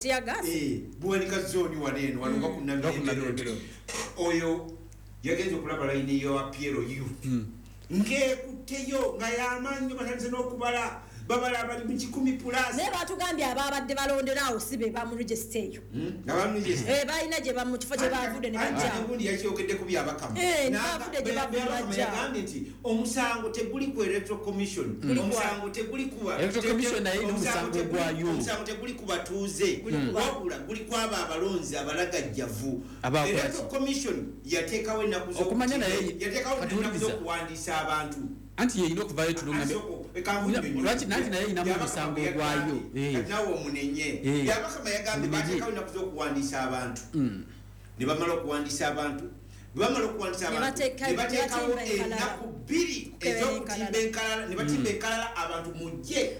tiagasi buwanika zoni waneno wano bakunamiro oyo yagenze okulaba line yo apiero yu ngekuteyo nga yamanyo batandise n'okubala babala abali mu 10 plus ne batugambye ababadde balonderawo sibe bamuregisteyo balina gye bamu kifo kye bavude ne bajja ubundi yakyokedde ku byabakamu navude gye bajja nti omusango teguli ku electoral commission omusango teguli kuwa electoral commission naye n'omusango gwayo omusango teguli ku batuuze wabula guli kwaba abalonzi abalagajjavu electoral commission yateekawo ennaku okumanya naye z'okuwandiisa abantu anti yeyina okuvayo tulungambe lwaki nanti naye yinamu omusango gwayo nawe omunenye yabakama yagambye bateekawo ennaku z'okuwandiisa abantu ne bamala okuwandiisa abantu bamala okuwandiisa abantu ne bateekawo ennaku 2 ez'okutimba enkalala ne batimba enkalala abantu mujje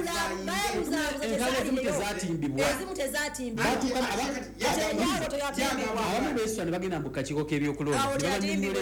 abamu beeswa ne bagenda mu kakiiko k'ebyokulonda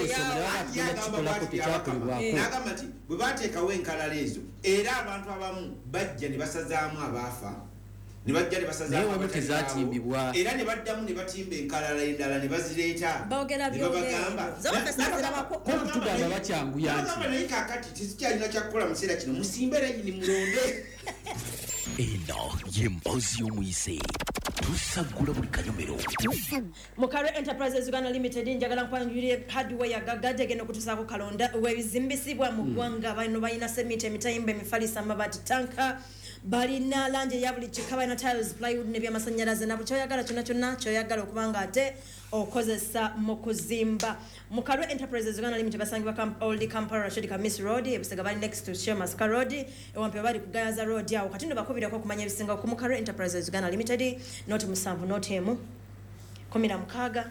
n'agamba nti bwe bateekawo enkalala ezo era abantu abamu bajja ne basazaamu abaafa ne bajja ne basazaamu tezatimbibwa era ne baddamu ne batimba enkalala endala ne bazireeta ne babagamba okutugamba bakyanguya nti naye kaakati tezikyalina kyakukola mu kiseera kino musimbe rayini mulonde eno y'emboozi y'omuyise tusagula buli kanyomero Mukare Enterprises Uganda Limited njagala nkwanjulire hardware ya gagade geno kutusaako kalonda webizimbisibwa mu ggwanga bano balina semite emitayimba emifalisa amabati tanka balina lanje ya buli kikaba na tiles plywood ne byamasanyalaze na buchoyagala kyonna kyoyagala okubanga ate okozesa mu kuzimba Mukare Enterprises Uganda Limited basangibwa Old Kampala Shedika Miss Road ebisega bali next to Shemas Road ewampe bali ku Gaza Road yawo katindo bakubira ko kumanya ebisinga ku Mukare Enterprises Uganda Limited not musanvu not emu 16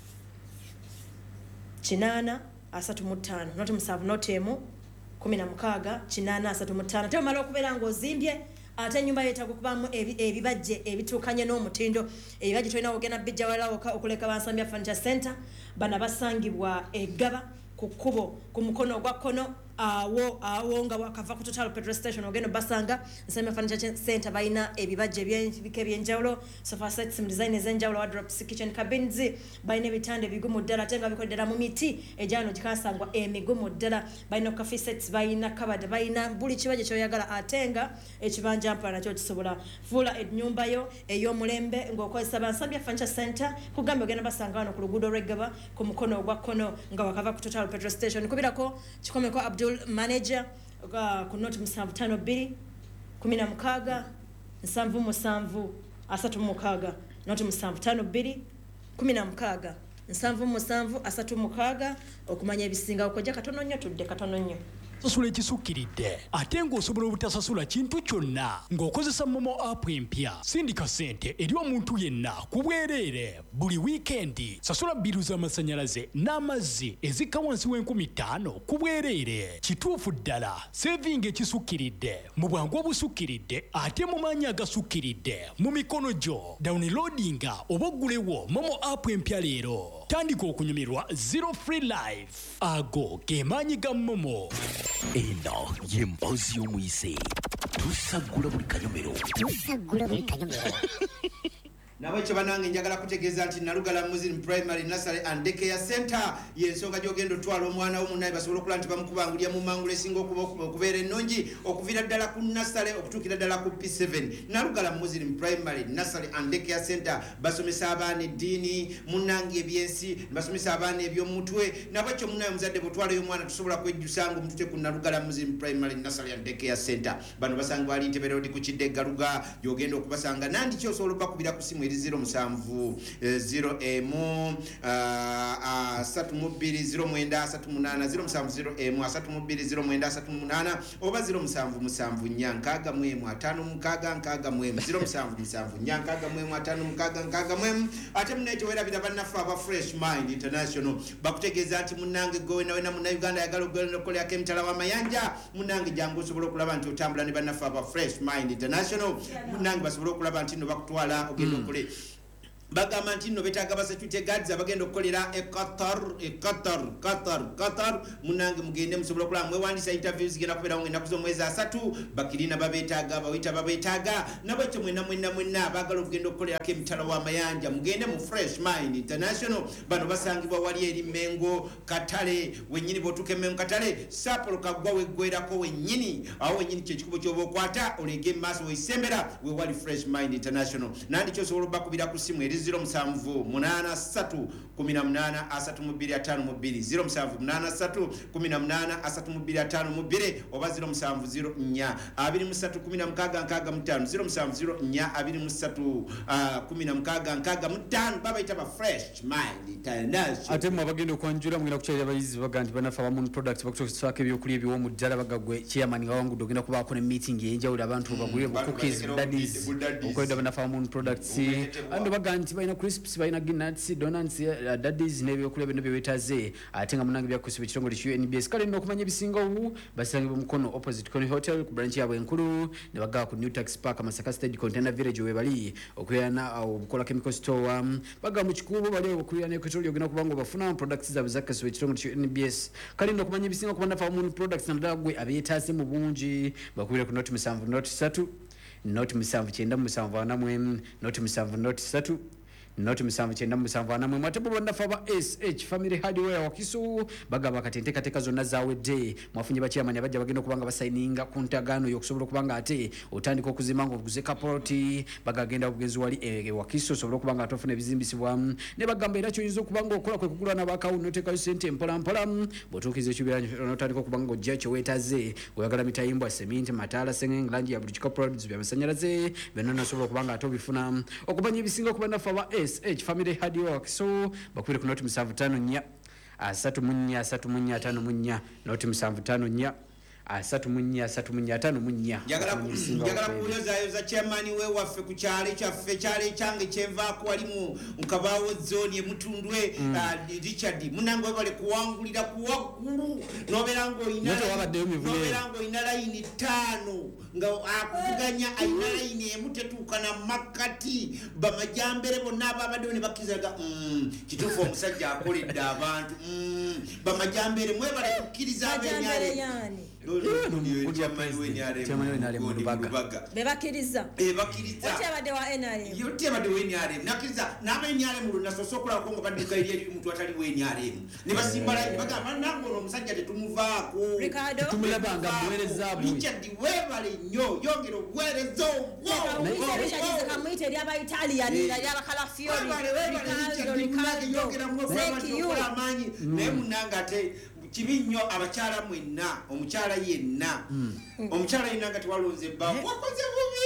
kinana 35 not musanvu not emu 16 kinana 35 te mala okubera ngozimbye ate nyumba yetago kubamu ebibajje ebitukanye n'omutindo ebibajje toyina ogena bijja walawo okuleka Bansambya Furniture Center bana basangibwa egaba ku kubo ku mukono gwa kono awo nga wakava ku Total Petrol Station ogeno basanga Bansambya Furniture Center bayina ebibajje by'enjawulo sofa sets design ez'enjawulo wardrobes kitchen cabins bayina ebitande bigumu ddala tenga bikodera mu miti ejano gikasangwa emigumu ddala bayina coffee sets bayina kabada bayina buli kibajje kyoyagala atenga ekibanja mpana nakyo kisobola fula ennyumba yo ey'omulembe ng'okozesa Bansambya Furniture Center kugambe ogenda basanga wano ku luguudo lw'eggaba ku mukono ogwa kono nga wakava ku Total Petrol Station kubirako kikomeko Abdul manager ku note 752 16 7 36 note 752 16 7 okumanya ebisinga okojja katono nnyo tudde katono nnyo sasula ekisukkiridde ate ng'osobola obutasasula kintu kyonna ng'okozesa momo app empya sindika ssente eri omuntu yenna ku bwereere buli wiikendi sasula bbiru z'amasannyalaze n'amazzi ezikka wansi w'5000 ku bwereere kituufu ddala sevinga ekisukkiridde mu bwangu obusukkiridde ate mu maanyi agasukkiridde mu mikono gyo downloadinga oba oggulewo momo app empya leero tandika okunyumirwa zero free life ago ge maanyi ga momo eno y'emboozi y'omuyise tusagula buli kanyomero nabwekyo banange njagala kutegeeza nti Nalugala Muslim Primary Nursery and Daycare Center yensonga gyogenda otwala omwana w'omunnaye basobola okulaba nti bamukubangulya mu mangula esinga okubeera ennungi okuviira ddala ku nursery okutuukira ddala ku P7 Nalugala Muslim Primary Nursery and Daycare Center basomesa abaana eddiini munnange ebyensi basomesa abaana eby'omutwe nabwekyo munnaye omuzadde bw'otwalayo omwana tusobola kwejjusa ng'omutute ku Nalugala Muslim Primary Nursery and Daycare Center bano basangibwa ali Ntebe Road ku Kideggaluga gyogenda okubasanga nandi ki osobola obbakubira ku simu 07 0 oba 07 ate munekyowerabira bannaffe aba Fresh Mind International bakutegeeza nti munnange gowena munnayuganda yagala okukolerako emitala w'amayanja munnange jangu osobola okulaba nti otambula ne bannaffe aba Fresh Mind International munnange basobola okulaba nti no bakutwala ogenda okole bagamba nti nno betaaga ba security guards abagenda okukolera Qatar munange mugende musobola okulaba mwewandisa interviews zigenda kubeerawo ng'ennaku z'omwezi 3 bakirina babeetaaga bawita babeetaaga nabwekyo mwenna baagala okugenda okukolerako emitala w'amayanja mugende mu Fresh Mind International bano basangibwa wali eri Mengo Katale wennyini bw'otuuka Mengo Katale Sapolo Kaggwa weggwerako wennyini awo wennyini kyekikubo ky'oba okwata olege maaso weisembera we wali Fresh Mind International nandi kyosobola obbakubira ku simu eri 0783 18 32 0783 18 oba 0704 23 babayita ba Fresh Mind International ate mu abagenda okwanjula mugenda kukyalira abayizi baga nti banafa bamu product bakusobola ebyokulya ebiwoomu ddala bagagwe chairman ngawangudde ogenda kubaako ne meeting ey'enjawulo abantu bagulire cookies daddies okwenda banafa bamu products ando baga nti balina crisps balina nuts donuts daddies n'ebyokulya byonna byewetaze ate nga munange byakusiba ekitongole ki NBS kale nno okumanya ebisingawo basangibwa mukono opposite Coney Hotel ku branch yabwe enkulu ne bagaa ku New Tax Park Masaka Stage Container Village webali okuyana obukola chemical store baga mu kikubo bali okuyana ekitoli ogenda kubanga bafuna products zaabwe zakasiba ekitongole ki NBS kale nno okumanya ebisingawo kubanda fa mu products nadagwe abyetaase mu bungi bakubire ku note 7 note 3 note 7 9 7 note 7 note 3 Noti 7 mwatebo bandafa ba SH Family Hardware Wakiso bagaba katenteka zonna zawedde mwafunye bachairman abajja bagenda kubanga basayininga ku ntagaano y'okusobola kubanga ate otandika okuzima ngo okuze kaporoti bagagenda kugenzi wali Wakiso sobola kubanga atofuna ebizimbisibwa ne bagamba era kyoyinza okubanga okola kwe kugula n'abakawo noteka sente mpola botukize kibira notandika kubanga ojja kyo wetaze oyagala mitayimbwa cement matala sengenge langi ya bridge corporate bya masanyalaze benona sobola kubanga atobifuna okubanya ebisinga kubanda fa ba SH Family Hardware so bakwire ku noti 75 3 noti 75 njagala kuyozayoza chairman we waffe ku kyalo kyaffe kyalo kyange kyenvaako wali mu nkabaawo zone emutundwe Richard munange webale kuwangulira kuwaggulu nobeera ng'oyina layini 5 nga akuvuganya ayina layini emu tetuuka na makati bamajambere bonna ababaddewo ne bakkirizaga kituufu omusajja akoledde abantu bamajambere mwebale kukkiriza abenyale bebakiriza otebadde wa NRM nakiriza n'abenyaremu lunasosokulako nga badduka eri muntu atali wenyaremu ne basimbala bagamba nangono omusajja tetumuvaako tumulabanga muweereza bwe Richard webale nnyo yongera okuweereza kamuyite eri abaitalian eri abakalafiori amaanyi naye munanga ate kibi nnyo abakyala mwenna omukyala yenna nga tewalonze ebbawo wakoze bubi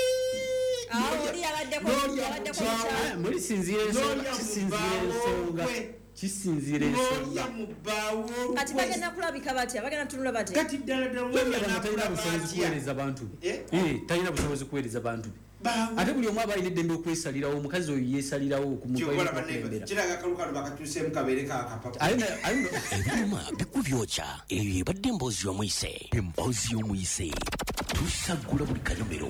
kisinziira ensonga kati bagenda kulabika batya bagenda tunula batya kati ddala talina busobozi kuweereza bantu talina busobozi kuweereza bantu ate buli omu aba alina eddembe okwesalirawo omukazi oyo yeesalirawo okumukweraga kalukalo bakatuuseemu kabeere kakapapa ebyuma bikubyokya eyo ebadde emboozi y'omuyise tusagula buli kanyomero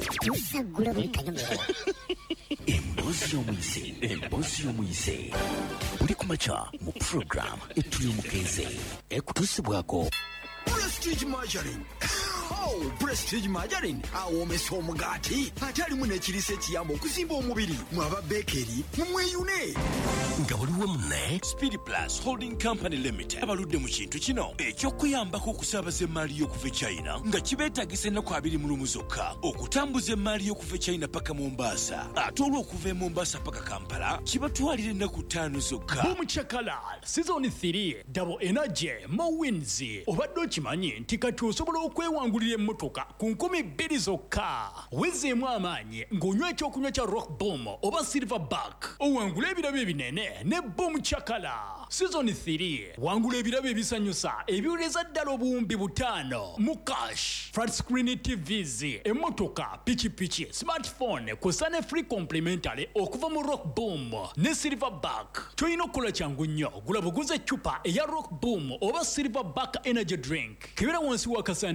emboozi y'omuyise buli kumakya mu program etuli omukenze ekutuusibwako Prestige Margarine. Oh, Prestige Margarine. Awomesa omugaati. Ate alimu n'ekiriisa ekiyamba okuzimba omubiri. Mwaba bakery mumweyune. nga buliwo munne Speed Plus Holding Company Limited abaludde mu kintu kino eky'okuyambako okusaabaza emmaali y'okuva e China nga kibeetagisa ennaku 20 zokka okutambuza emmaali y'okuva e China paka Mombasa ate olw'okuva e Mombasa paka Kampala kibatwalira ennaku 5 zokka. Boom Chakalal Season 3 Double Energy Mo Wins obadde okimanyi nti kati osobola okwewangulira emmotoka ku 2,000 zokka wezeemu amaanyi ng'onywa ekyokunywa kya Rock Boom oba Silverback owangula ebirabo ebinene ne Boom Chakala. Season 3 wangula ebirabo ebisanyusa ebiwuleza ddala obuwumbi 5 mu cash flat screen TVs emmotoka pichipichi smartphone kw'ossa ne free complimentary okuva mu Rock Boom ne Silverback. Kyolina okukola kyangu nnyo gula buguze eccupa eya Rock Boom oba Silverback energy drink kebera wansi wakasaanikira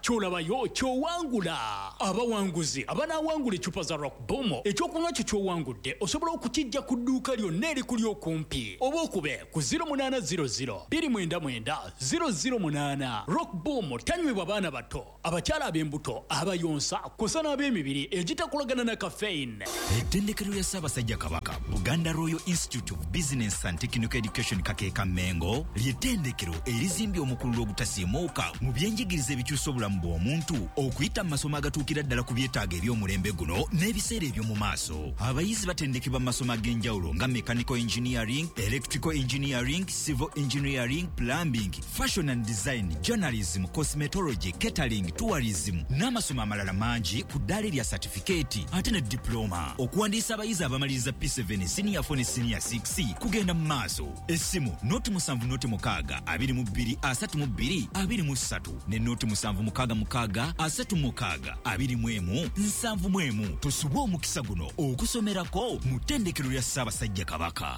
kyolabayo kyowangula. Abawanguzi abanawangula ecupa za Rock Boom ekyokunywa kyo kyowangudde osobola okukijja ku dduuka lyonna erikuli okumpi oba okube ku 0800 299 008. Rock Boom tanywebwa baana bato, abakyala ab'embuto, abayonsa kosa n'ab'emibiri egitakolagana na caffeine. Ettendekero lya Ssaabasajja Kabaka Buganda Royal Institute of Business and Technical Education Kakeeka Mengo ly'ettendekero erizimbye omukululo ogutasiimuuka mu byenjigiriza ebikyusa obulamu bw'omuntu okuyita mu masomo agatuukira ddala ku byetaago eby'omulembe guno n'ebiseera eby'omu maaso. Abayizi batendekebwa mu masomo ag'enjawulo nga mechanical engineering, electrical engineering, civil engineering, plumbing, fashion and design, journalism, cosmetology, catering, tourism n'amasomo amalala mangi ku ddaala erya certificate ate ne diploma. Okuwandiisa abayizi abamaliriza P7 senior 4 ne senior 6 kugenda mu maaso. Essimu noti 7 22 32 23 ne noti 7 36 21 71. Tusuba omukisa guno okusomerako mu ttendekero lya Ssaabasajja Kabaka.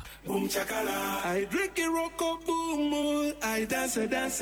I drink a rock boom, I dance.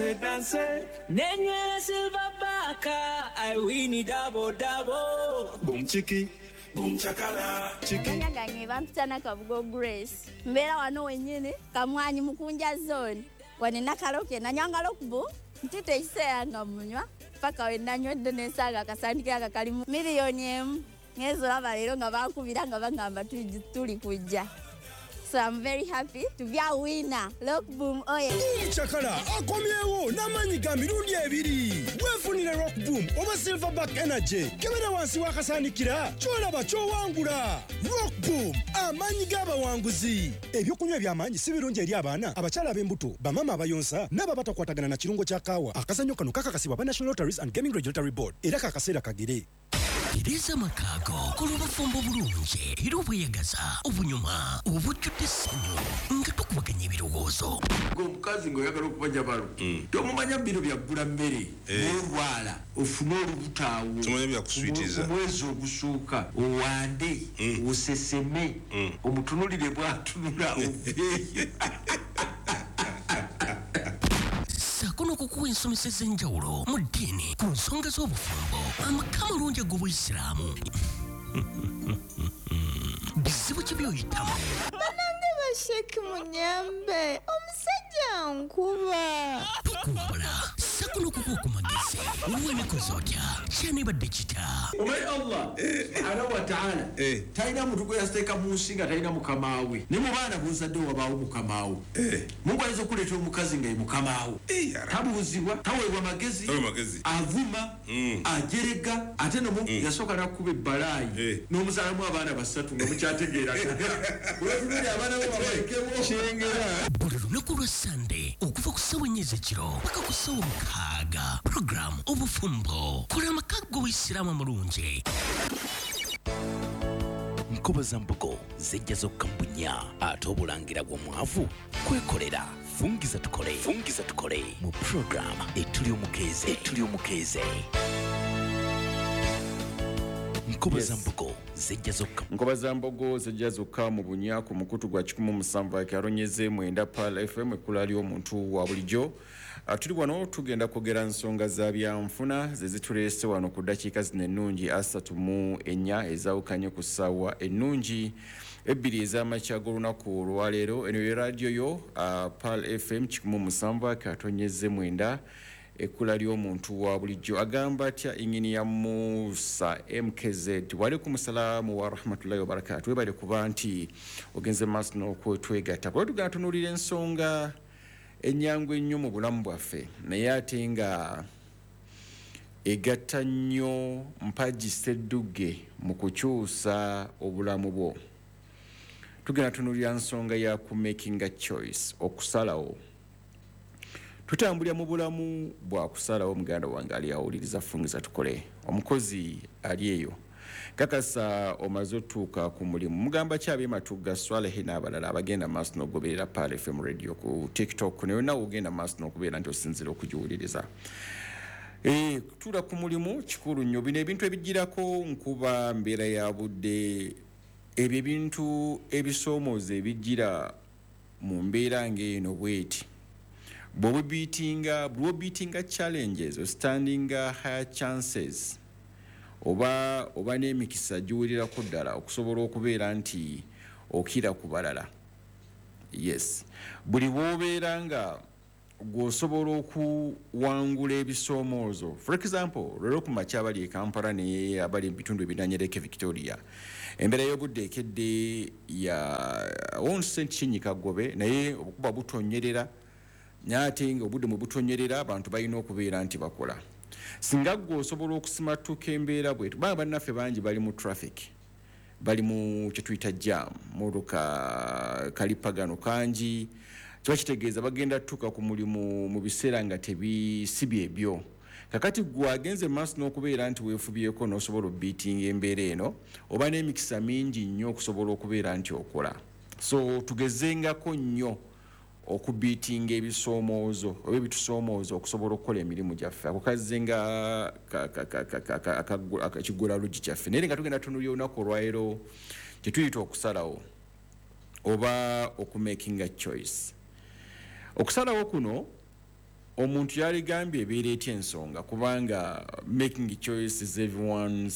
Nenywera silver baka, I win it double. Boom chiki, boom chakala, chiki. Gange bampitana Kabugo Grace. Mbera wano wenyine, kamwanyi mukunja zone. Wanena kaloke na nyanga lokbu, ntite iseyanga munywa. Paka wendanywedde n'ensaaga akasandika akakalimu miliyoni emu. Ngezo laba leero nga bakubira nga bagamba tuli kujja. So I'm very happy to be a winner. Rock Boom, oh yeah. Chakala akomyewo n'amanyi ga mirundi ebiri. Wefunire Rock Boom oba Silverback Energy. Kebera wansi wakasaanikira kyolaba kyowangula. Rock Boom amanyi g'abawanguzi. Ebyokunywa by'amanyi si birungi eri abaana, abakyala ab'embuto, bamama abayonsa n'abo batakwatagana na kirungo kya kaawa. Akazannyo kano kakakasibwa ba National Lotteries and Gaming Regulatory Board era kakaseera kagere. Tereza Makago kulubafumbo bulungi era obweyagaza obunyuma obujjudde essanyu nga tukubaganya ebirowoozo. Omukazi ng'oyagala okubanja balo tomumanya bino byaggula mmere n'olwala ofune olubutaawo omwezi ogusooka owande oseseme omutunulire bw'atunula oveeyo. Sakono kukuwa ensomeseza enjawulo mu ddiini ku nsonga z'obufumbo amaka amalungi ag'Obuyisiraamu. Bizibu ki by'oyitamu? Banange basheki munyambe omusajja nkuba. Tukumbula sakono kukuwa ku magezi wemikoze otya kyanibadde kita. Omanyi Allah subhanahu wa ta'ala talina muntu gwe yasteeka mu nsi nga talina mukamaawe ne mu baana b'ozadde wabaawo mukamaawe. Mungu ayinza okuleeta omukazi nga ye mukamaawe tabuuzibwa taweebwa magezi avuma ajerega ate nomu yasooka n'akkuba ebbalaayi n'omuzaalamu abaana basatu nga mukyategeera olwatululi abaana bo babalekebo kyengera. Buli lunaku lwa Sande okuva ku ssawa 4 ekiro paka ku ssawa 6 program obufumbo kola amaka g'Obuyisiraamu amalungi. Nkoba za mbogo zijja zokka mbunya ate obulangira bw'omwavu kwekolera. Fungiza tukole mu program etuli omukeeze. Nkoba za mbogo zijja zokka mu bunya ku mukutu gwa 17 kyalonyeze mwenda Pal FM ekkula ly'omuntu wa bulijjo. Tuli wano tugenda kwogera nsonga za byanfuna zezituleese wano ku ddakiika zino ennungi 34 ezawukanye ku ssaawa ennungi 2 ez'amakya g'olunaku olwaleero. Eno ye radiyo yo Pal FM 17 kyatonyeze mwenda ekkula ly'omuntu wa bulijjo. Agamba atya Inginiya Musa MKZ. Waalaikum salaamu wa rahmatullahi wa barakatuh. Webale kuba nti ogenze maaso n'okwetwegatta. Kuba tugenda tunuulira ensonga ennyangu ennyo mu bulamu bwaffe naye ate nga egatta nnyo mpagi Ssedduge mu kukyusa obulamu bwo. Tugenda tunuulira nsonga ya ku making a choice, okusalawo. Tutambulira mu bulamu bwa kusalawo. Muganda wange ali awuliriza Fungiza tukole, omukozi ali eyo kakasa omaze otuuka ku mulimu. Mugamba kyabe matuga Swalehe n'abalala abagenda maaso n'ogoberera Pal FM radio ku TikTok naye nawe ogenda maaso n'okubeera nti osinzira okugiwuliriza. Kutuula ku mulimu kikulu nnyo. Bino ebintu ebigirako nkuba, mbeera ya budde, ebyo ebintu ebisoomooza ebigira mu mbeera ng'eno bweti. beating challenges or standing higher chances oba n'emikisa giwulirako ddala okusobola okubeera nti okira ku balala. Yes, buli bw'obeera nga gw'osobola okuwangula ebisoomoozo. For example, leero ku makya abali e Kampala ne abali mu bitundu ebiriraanye Lake Victoria, embeera y'obudde ekedde won't say kinnyika ggobe naye obukuba butonyerera, ate nga obudde mwe butonyerera abantu balina okubeera nti bakola. Singa gwe osobola okusimatuka embeera bwetu, bannaffe bangi bali mu traffic, bali mu kye tuyita jam, motoka kalipagano kangi, kiba kitegeeza bagenda tuka ku mulimu mu biseera nga tebisibye ebyo. Kakati gwe agenze maaso n'okubeera nti weefubyeko n'osobola obiitinga embeera eno, oba n'emikisa mingi nnyo okusobola okubeera nti okola. So tugezengako nnyo okubiitinga ebisoomoozo oba ebitusoomooza okusobola okukola emirimu gyaffe. Ako kazze nga ekigula lugi kyaffe. Naye nga tugenda tunulira olunaku olwaleero kye tuyita okusalawo oba okumakinga choice. Okusalawo kuno omuntu yaligambye ebeera etya ensonga, kubanga making choice is everyone's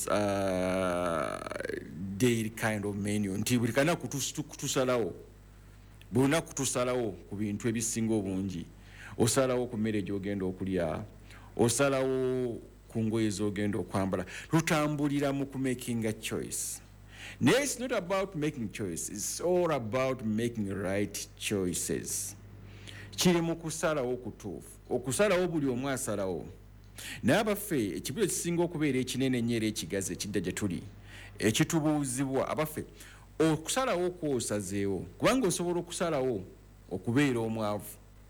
daily kind of menu. Nti buli kanaku tusalawo, buli lunaku tusalawo ku bintu ebisinga obungi. Osalawo ku mmere gy'ogenda okulya, osalawo ku ngoye z'ogenda okwambala. Tutambulira mu making a choice. No, it's not about making choices. It's all about making right choices. Kiri mu kusalawo kutuufu. Okusalawo buli omu asalawo. Naye abaffe ekibuzo ekisinga okubeera ekinene ennyo era ekigazi ekidda gye tuli, ekitubuuzibwa abaffe, okusalawo kwosazeewo, kubanga osobola okusalawo okubeera omwavu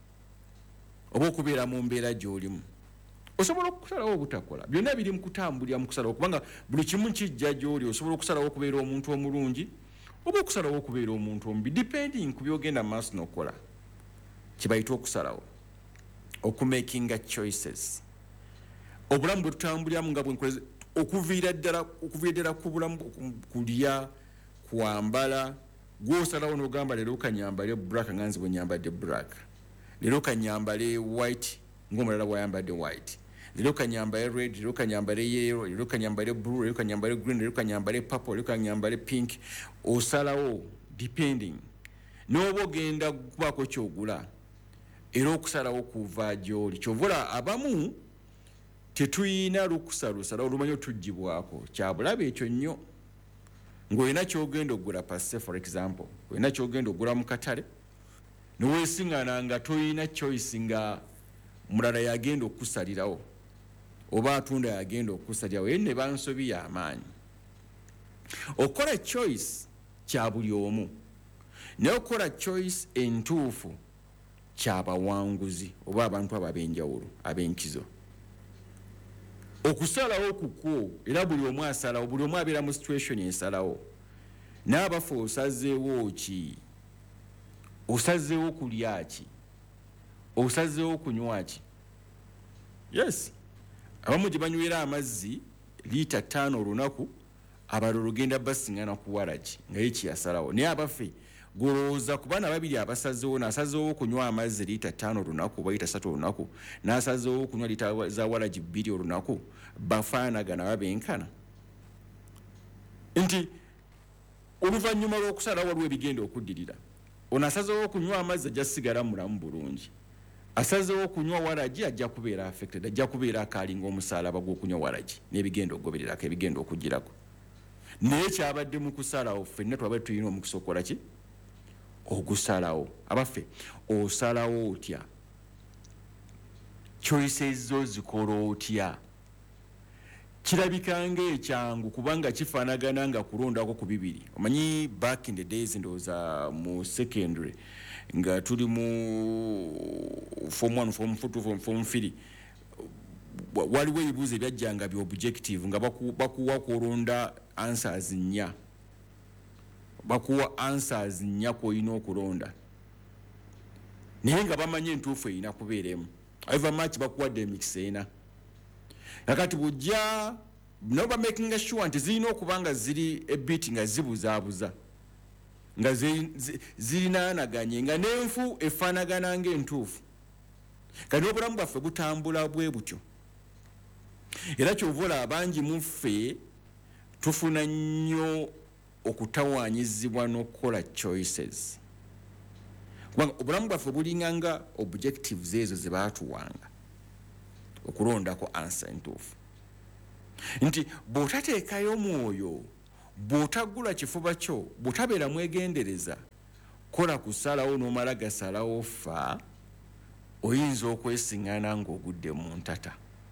oba okubeera mu mbeera gy'olimu. Osobola okusalawo obutakola. Byonna biri mu kutambulira mu kusalawo, kubanga buli kimu kijja gy'oli. Osobola okusalawo okubeera omuntu omulungi oba okusalawo okubeera omuntu omubi, depending ku by'ogenda mu maaso n'okola. Kibayita okusalawo, okumakinga choices. Obulamu bwe tutambuliramu nga bwenkoleze okuviira ddala ku bulamu, kulya, kwambala. Gw'osalawo n'ogamba leero kanyambale black nga nze bwe nyambadde black, leero kanyambale white ng'omulala bw'ayambadde white, leero kanyambale red, leero kanyambale yellow, leero kanyambale blue, leero kanyambale green, leero kanyambale purple, leero kanyambale pink. Osalawo depending n'oba ogenda kubaako ky'ogula era okusalawo kuva gy'oli. Kyovula abamu tetuyina lukusa lusalawo lumanyi otuggyibwako. Kyabulabe ekyo nnyo. Ng'olina ky'ogenda ogula passe, for example, olina ky'ogenda ogula mu katale neweesiŋŋana nga toyina choice, nga mulala yagenda okusalirawo oba atunda yagenda okusalirawo, ye ne bansobi y'amaanyi. Okukola choice kya buli omu, naye okukola choice entuufu kyabawanguzi oba abantu abo ab'enjawulo, ab'enkizo. Okusalawo kukwo era buli omu asalawo, buli omu abeera mu situation ensalawo. N'abafe osazeewo ki? Osazeewo kulya ki? Osazeewo kunywa ki? Yes, abamu gye banywera amazzi liita 5 olunaku, abalala olugenda basiŋŋana ku waragi nga ye kyeyasalawo. Naye abaffe golowooza ku baana babiri abasazeewo, n'asazeewo okunywa amazzi liita 5 olunaku oba liita 3 olunaku, n'asazeewo okunywa liita za waragi 2 olunaku, bafaanagana babenkana? Nti oluvannyuma lw'okusalawo waliwo ebigenda okuddirira. Ono asazeewo okunywa amazzi ajja sigala mulamu bulungi. Asazeewo okunywa waragi ajja kubeera affected, ajja kubeera akaalinga omusaalaba gw'okunywa waragi n'ebigenda okugobererako, ebigenda okugirako. Naye kyabadde mu kusalawo, ffenna twabadde tulina omukisa okukola ki? Ogusalawo. Abaffe osalawo otya? Choices zo zikola otya? Kirabika ng'ekyangu kubanga kifaanagana nga kulondako ku bibiri. Omanyi back in the days ndowooza mu secondary nga tuli mu form 1, form 2, form 3, waliwo ebibuuzo ebyajjanga by objective nga bakuwa kulonda answers 4. Bakuwa answers 4 kw'olina okulonda, naye nga bamanyi entuufu erina kubeeremu. However much bakuwadde emikisa ena. Kakati bujja noba making sure nti zirina okuba nga ziri ebiti nga zibuzaabuza, nga zirinaanaganye, nga n'enfu efaanagana ng'entuufu. kati obulamu bwaffe butambula bwe butyo era kyovula abangi muffe tufuna nnyo okutawaanyizibwa n'okukola choices kubanga obulamu bwaffe bulinganga objectives ezo ze baatuwanga okulondako answer entuufu nti bw'otateekayo mwoyo bw'otagula kifuba kyo bw'otabeera mwegendereza kola kusalawo n'omala gasalawo fa oyinza okwesiŋŋana ng'ogudde mu ntata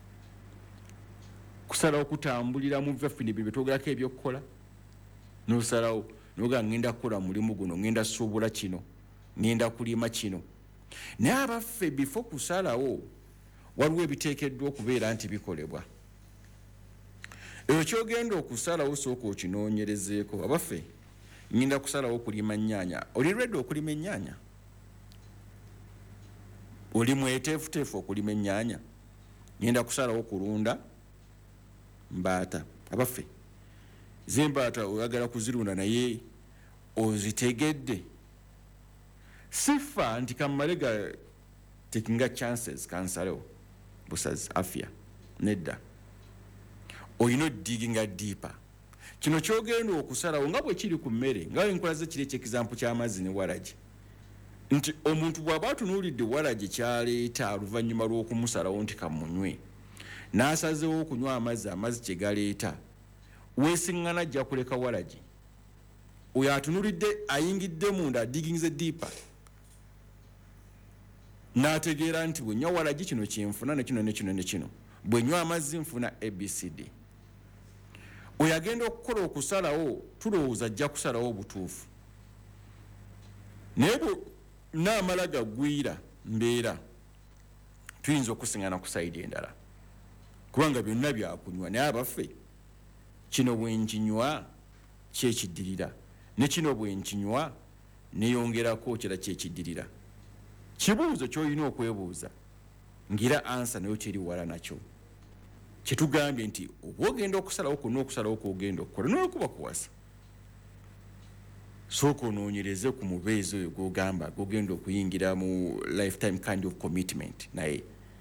kusalawo kutambulira mu vyaffe bye twogerako ebyokukola n'osalawo noga ngenda kukola mulimu guno ngenda suubula kino ngenda kulima kino naye abaffe bifo kusalawo waliwo ebiteekeddwa okubeera nti bikolebwa ekyo kyogenda okusalawo sooka okinoonyerezeeko abaffe ngenda kusalawo okulima nnyaanya oli lwedde okulima ennyaanya oli mweteefuteefu okulima ennyaanya ngenda kusalawo okulunda mbaata abaffe zembaata oyagala kuzirunda naye ozitegedde sifa nti kammalega takinga chances kansalewo busazi afya nedda oyina odiginga diipa kino kyogenda okusalawo nga bwe kiri ku mmere nga wenkolaze kiri ekyekizampu ky'amazzi ne waragi nti omuntu bw'aba atunuulidde waragi kyaleeta oluvannyuma lw'okumusalawo nti kamunywe n'asazeewo okunywa amazzi kye galeeta weesiŋŋana ajja kuleka waragi oyo atunulidde ayingidde munda adiginze diipa n'ategeera nti bwe nywa waragi kino kyenfuna nekino nekino nekino bwe nywa amazzi nfuna abcd oyo agenda okukola okusalawo tulowooza ajja kusalawo obutuufu naye bwe n'amala gaggwira mbeera tuyinza okusiŋŋana ku sayidi endala kubanga byonna byakunywa naye abaffe kino bwe nkinywa kyekiddirira ne kino bwe nkinywa neyongerako kira kyekiddirira kibuuzo ky'olina okwebuuza ngira ansa nayo teri wala nakyo kyetugambye nti oba ogenda okusalawo kwonna okusalawo kwogenda okukola nolwokuba kuwasa sooka onoonyereze ku mubeezi oyo gwogamba gogenda okuyingira mu lifetime kind of commitment naye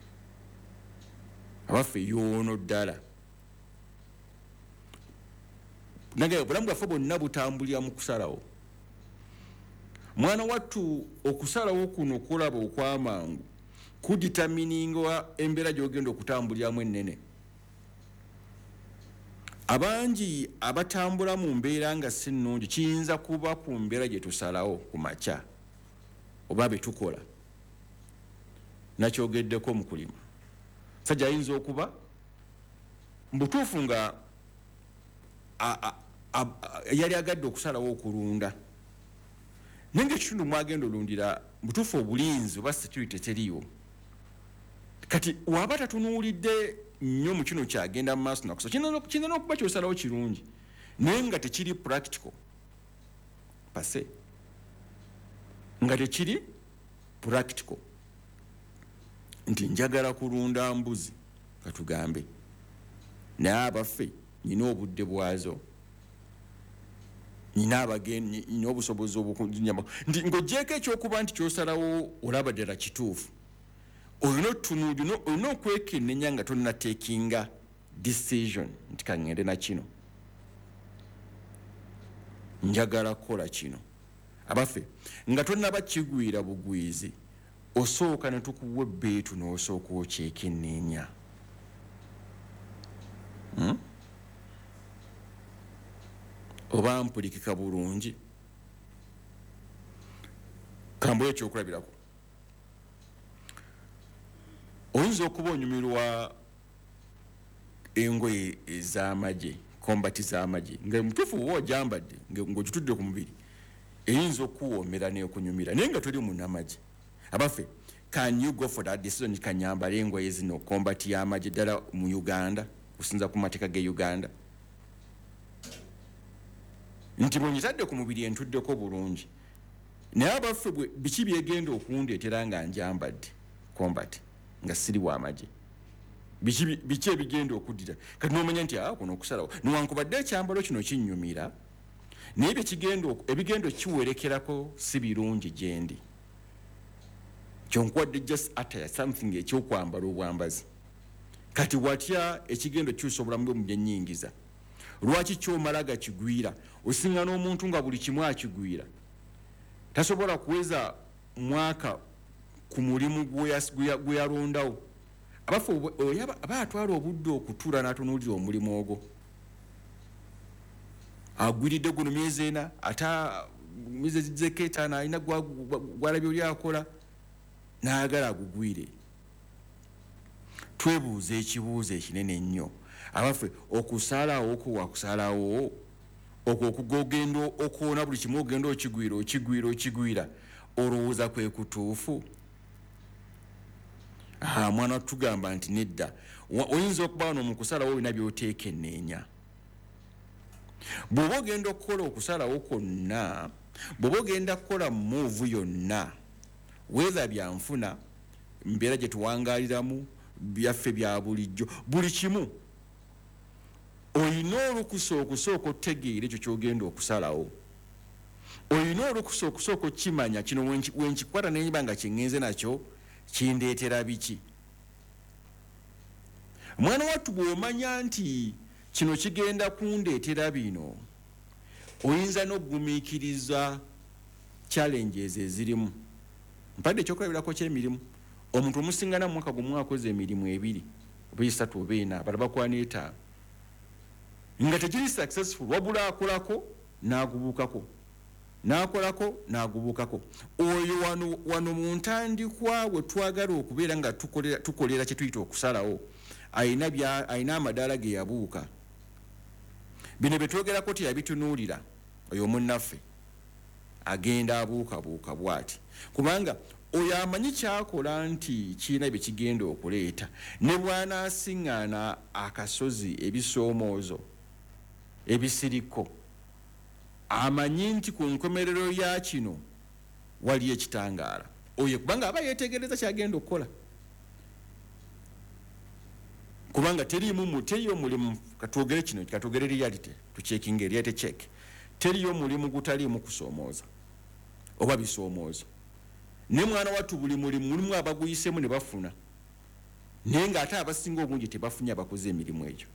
abaffe yoono ddala nagaye obulamu bwaffe bwonna butambulira mu kusalawo mwana wattu okusalawo kuno kulaba okwamangu kuditamininga embeera gy'ogenda okutambuliramu ennene abangi abatambula mu mbeera nga si nnungi kiyinza kuba ku mbeera gye tusalawo ku makya oba be tukola nakyogeddeko mu kulima sajja ayinza okuba mbutuufu nga yali agadde okusalawo okulunda naye ngaekitundu mwagenda olundira butuufu obulinzi oba security teriiwo kati waba tatunuulidde nnyo mu kino kyagenda mu maaso nakusa kiyinza n'okuba kyosalawo kirungi naye nga tekiri practical pase nga tekiri practical nti njagala kulunda mbuzi katugambe naye abaffe nyina obudde bwazo nyina abagenyi nyina obusobozi obukunyamba nti ng'oggyeko ekyokuba nti kyosalawo olaba ddala kituufu olina okwekennenya nga tonnateekinga decision nti kaŋŋende na kino njagala kukola kino abaffe nga tonnaba kigwira bugwizi osooka ne tukuwa ebbeetu n'osooka okyekenneenya oba mpulikika bulungi kambo ekyokulabirako oyinza okuba onyumirwa engoye ez'amagye kombati z'amagye nga mutuufu oba ojambadde ng'ogitudde ku mubiri eyinza okuwoomera n'ekunyumira naye nga toli munnamagye abaffe can you go for that decision kanyambala engoye zino kombati y'amagye ddala mu uganda kusinza ku mateeka ge uganda nti bwenyitadde ku mubiri entuddeko bulungi naye abaffe biki byegenda okundeetera nga njambadde kombati nga siri w'amagye biki ebigenda okuddira kati n'omanya nti kuno okusalawo newankubadde ekyambalo kino kinnyumira naye ebigenda kiwerekerako si birungi gyendi kyonkwadde just attire something ekyokwambala obwambazi kati watya ekigendo kyusobolamu bwe mu byennyingiza lwaki kyomala gakigwira osinga n'omuntu nga buli kimu akigwira tasobola kuweza mwaka ku mulimu gwe yalondawo abafu aba atwala obudde okutuula n'atunuulira omulimu ogwo agwiridde guno myezi ena ata myezi ezizeko etaano alina gwalabye oli akola n'ayagala agugwire twebuuza ekibuuzo ekinene ennyo abaffe okusalawo okwo wakusalawo okwo okugogenda okwona buli kimu ogenda okigwira olowooza kwe kutuufu mwana tugamba nti nedda oyinza okuba wano mu kusalawo olina by'oteeka enneenya bw'oba ogenda okukola okusalawo kwonna bw'oba ogenda kukola muuvu yonna weeza byanfuna mbeera gye tuwangaaliramu byaffe bya bulijjo buli kimu oyina olukusa okusooka otegeera ekyo kyogenda okusalawo oyina olukusa okusooka okimanya kino wenkikwata nenyimba nga kyeŋŋenze nakyo kindeetera biki mwana wattu bw'omanya nti kino kigenda kundeetera bino oyinza n'okugumiikiriza challenges ezirimu mpadde ekyokulabirako ky'emirimu omuntu omusingana mu mwaka gumu akoze emirimu 2 oba 3 oba 4 abalala bakwana 5 nga tegiri successful wabula akolako n'agubukako n'akolako n'agubukako oyo wano mu ntandikwa we twagala okubeera nga tukolera kye tuyita okusalawo ayina amadaala ge yabuuka bino betwogerako teyabitunuulira oyo munnaffe agenda abuukabuuka bw'ati kubanga oyo amanyi kyakola nti kiina bye kigenda okuleeta ne bw'anaasiŋŋaana akasozi ebisoomoozo ebisiriko amanyi nti ku nkomerero ya kino wali ekitangaala oyo kubanga aba yeetegereza kyagenda okukola kubanga teriyo mulimu katwogere kino katwogere reality tucekinga reality check teriyo mulimu gutaliimu kusoomooza oba bisoomoozo ne mwana wattu buli mulimu abaguyisemu ne bafuna naye ng'ate abasinga obungi tebafunye abakoze emirimu egyo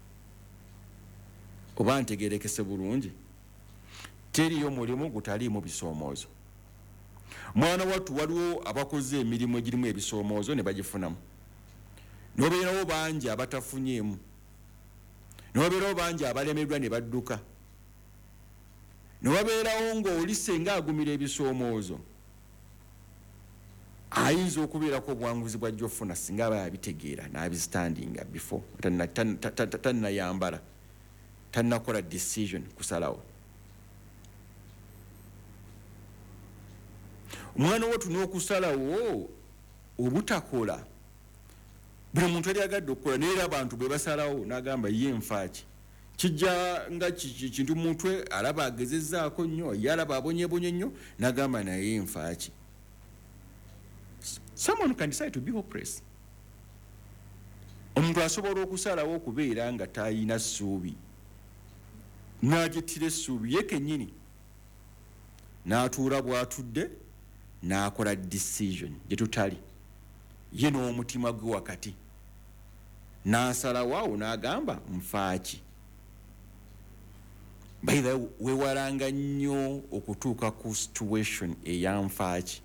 oba ntegerekese bulungi teriyo mulimu gutaliimu bisoomoozo mwana wattu waliwo abakoze emirimu egirimu ebisoomoozo ne bagifunamu nobeerawo bangi abatafunyeemu nobeerawo bangi abalemeddwa ne badduka newabeerawo ng'oli senga agumira ebisoomoozo ayinza okubeerako obwanguzi bwajja ofuna singa aba yabitegeera n'abizitandinga before tannayambala tannakola decision kusalawo omwana wattu n'okusalawo obutakola buli muntu yali agadde okukola naye abantu bwe basalawo n'agamba ye nfaaki kijja nga kintu mutwe alaba agezezzaako nnyo ye alaba abonyebonye nnyo n'agamba naye nfaaki someone can decide to be hopeless omuntu asobola okusalawo okubeera nga tayina ssuubi n'agittira essuubi ye kennyini n'atuula bw'atudde n'akola decision gye tutali ye n'omutima gwe wakati n'asalawo awo n'agamba nfaaki baitha weewalanga nnyo okutuuka ku situation ey'anfaaki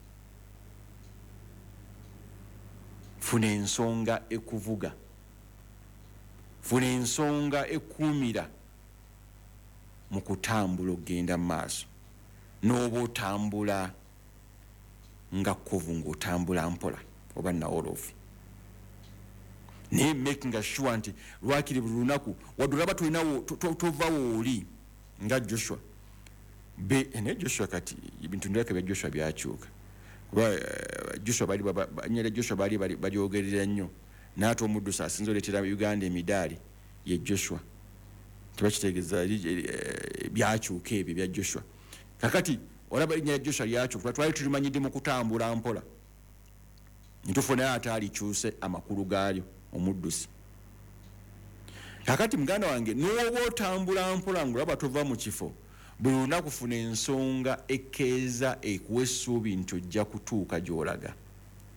funa ensonga ekuvuga funa ensonga ekuumira mu kutambula okgenda mu maaso n'oba otambula nga kkovu ng'otambula mpola oba nawolofu naye making sure nti lwakiri buli lunaku wadde olaba tolinawo tovawo oli nga Joshua naye Joshua kati ebintu ndabika bya Joshua byakyuka kuba Joshua baali balyogerera nnyo n'ate omuddusi asinza oleetera Uganda emidaali ye Joshua tebakitegeeza byakyuka ebyo bya Joshua kakati olaba erinnya Joshua lyakyuka twali tulimanyidde mu kutambula mpola ntufuna ate alikyuse amakulu gaalyo omuddusi kakati muganda wange n'oba otambula mpola ng'olaba tova mu kifo buli lunaku funa ensonga ekkeeza ekuwa essuubi nti ojja kutuuka gy'olaga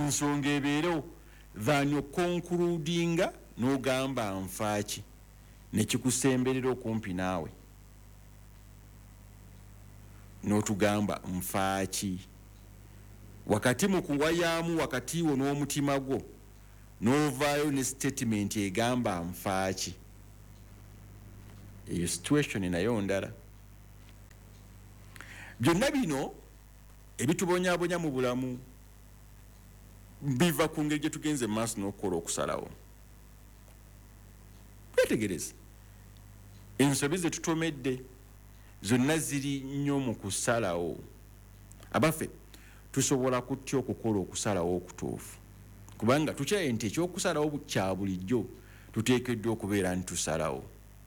ensonga ebeerewo than okonkuludinga n'ogamba nfaaki nekikusemberera okumpi naawe n'otugamba nfaaki wakati mu kuwayaamu wakati wo n'omutima gwo n'ovaayo ne statement egamba nfaaki eyo situation nayo ndala byonna bino ebitubonyabonya mu bulamu biva ku ngeri gye tugenze mu maaso n'okukola okusalawo twetegereze ensobi ze tutomedde zonna ziri nnyo mu kusalawo abaffe tusobola kutya okukola okusalawo okutuufu kubanga tukyaye nti ekyokusalawo kya bulijjo tuteekeddwa okubeera ntusalawo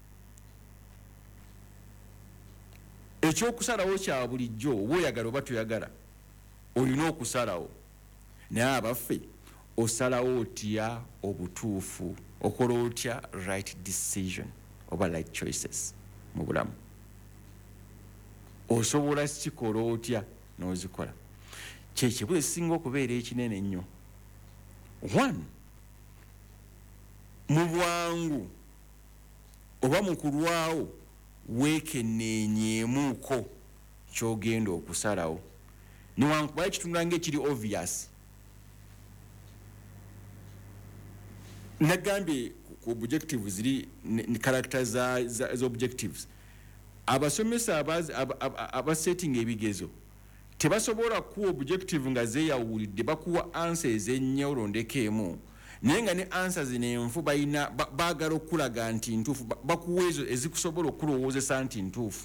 ekyokusalawo kya bulijjo oba oyagala oba toyagala olina okusalawo naye abaffe osalawo otya obutuufu okola otya right decision oba right choices mu bulamu osobola kikola otya n'ozikola kyekibuzo ekisinga okubeera ekinene ennyo 1 mu bwangu oba mu kulwawo weekenneenyeemuuko kyogenda okusalawo newankubala ekitunula ngaekiri obvious nagambye ku objectives ziri character za objectives abasomesa abasetting ebigezo tebasobola kuwa objective nga zeeyawulidde bakuwa answers ennyo olondeko emu naye nga ne answers nenfu baagala okulaga nti ntuufu bakuwa ezo ezikusobola okulowoozesa nti ntuufu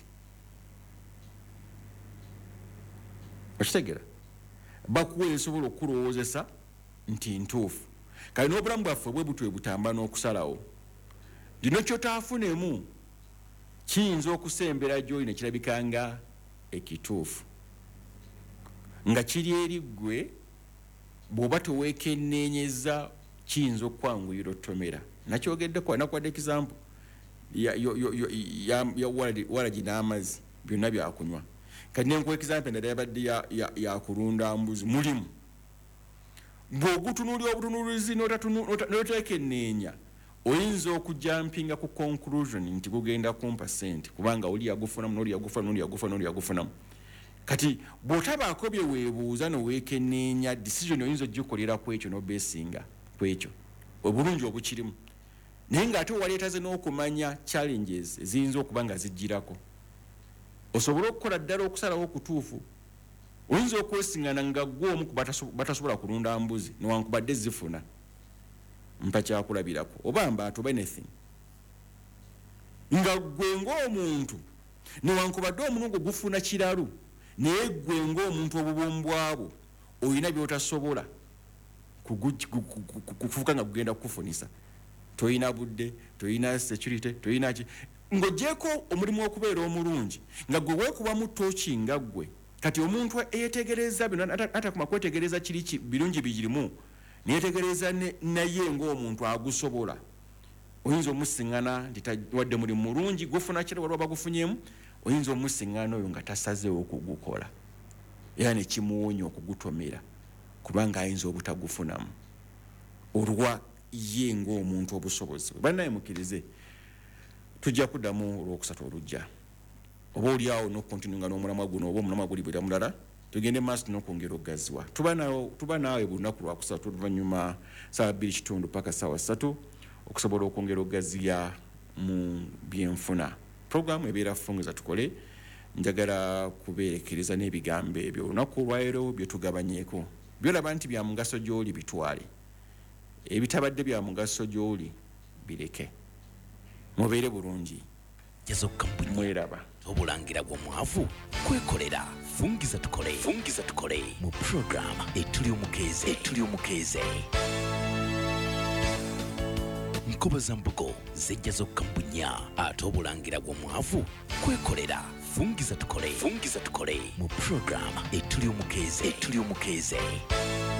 okitegera bakuwa ezisobola okulowoozesa nti ntuufu kale n'obulamu bwaffe bwe butwe butamba n'okusalawo lino kyotaafunemu kiyinza okusembera gy'oli ne kirabika nga ekituufu nga kiri eri ggwe bw'oba teweekenneenyeza kiyinza okwanguyira otomera nakyogeddeku nakwadde example ya walagi n'amazzi byonna byakunywa kati nenkuwa example endala yabadde yakulunda mbuzi mulimu bw'ogutunuulya obutunuulizi n'oteekenneenya oyinza okujampinga ku conclusion nti gugenda kumpa sente kubanga oli yagufunamu n'oli yagufunamu kati bw'otabaako bye weebuuza noweekenneenya decision oyinza ogikolera ku ekyo n'obeesinga ku ekyo obulungi obukirimu naye ng'ate waleetaze n'okumanya challenges eziyinza okuba nga zijjirako osobola okukola ddala okusalawo okutuufu oyinza okwesiŋŋana nga gw'omu ku batasobola kulunda mbuzi newankubadde zifuna mpa kyakulabirako oba mbaatu anything nga gwe ng'omuntu newankubadde omunugo gufuna kiralu naye gwe ng'omuntu obubumbwabwo olina by'otasobola kufuuka nga kugenda kukufunisa toyina budde toyina security toyina ki ng'oggyeko omulimu okubeera omulungi nga gwe weekubamu tooki nga ggwe kati omuntu eyetegereza bino atakuma kwetegereza kiri birungi bigirimu neyetegereza naye ng'omuntu agusobola oyinza omusiŋŋana nti wadde mulimu mulungi gufuna kiro waliwo bagufunyemu oyinza omusiŋŋana oyo nga tasazeewo okugukola era nekimuwonya okugutomera kubanga ayinza obutagufunamu olwa ye ng'omuntu obusobozi bannaye mukirize tujja kuddamu olwokusatu olujja oba oliawo n'okukontinunga n'omulamwa guno oba omulamwa guli bwera mulala tugende maaso n'okwongera okugaziwa tuba naawe bulunaku lwakusatu oluvannyuma saawa 2 paka saawa 3 okusobola okwongera okugaziya mu byenfuna programu ebeera fungiza tukole njagala kubeerekereza n'ebigambo ebyo olunaku olwaleero bye tugabanyeeko byolaba nti bya mugaso gy'oli bitwale ebitabadde bya mugaso gy'oli bireke mubeere bulungi mweraba obulangira bw'omwavu kwekolera fungiza tukole mu program etuli omukeeze nkoboza mbogo zejja zokka mbunya ate obulangira bw'omwavu kwekolera fungiza tukole mu program etuli omukeeze